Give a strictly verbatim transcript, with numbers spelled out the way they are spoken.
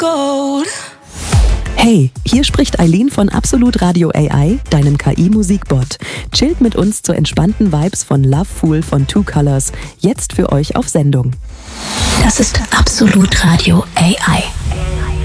gold. Hey, hier spricht Eileen von Absolut Radio A I, deinem K I-Musikbot. Chillt mit uns zu entspannten Vibes von Love Fool von Two Colors, jetzt für euch auf Sendung. Das ist Absolut Radio A I.